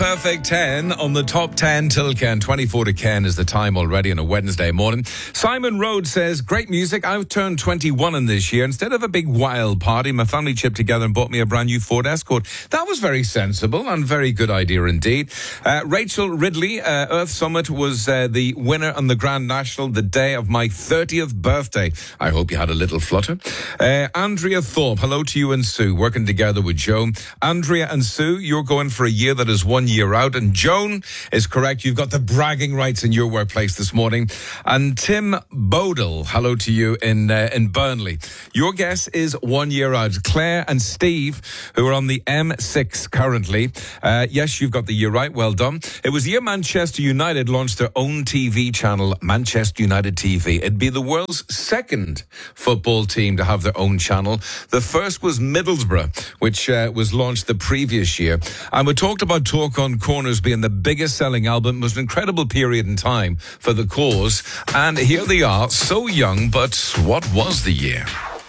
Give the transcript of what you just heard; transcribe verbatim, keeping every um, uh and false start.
Perfect ten on the top ten till Ken. twenty-four to Ken is the time already on a Wednesday morning. Simon Rhodes says, great music. I've turned twenty-one in this year. Instead of a big wild party, my family chipped together and bought me a brand new Ford Escort. That was very sensible and very good idea indeed. Uh, Rachel Ridley, uh, Earth Summit was uh, the winner on the Grand National the day of my thirtieth birthday. I hope you had a little flutter. Uh, Andrea Thorpe, hello to you and Sue, working together with Joe. Andrea and Sue, you're going for a year that is one year out, and Joan is correct. You've got the bragging rights in your workplace this morning. And Tim Bodell, hello to you in uh, in Burnley. Your guess is one year out. Claire and Steve, who are on the M six currently. Uh, yes, you've got the year right. Well done. It was the year Manchester United launched their own T V channel, Manchester United T V. It'd be the world's second football team to have their own channel. The first was Middlesbrough, which uh, was launched the previous year. And we talked about Talk on Corners being the biggest selling album. It was an incredible period in time for the cause. And here they are, so young, but what was the year?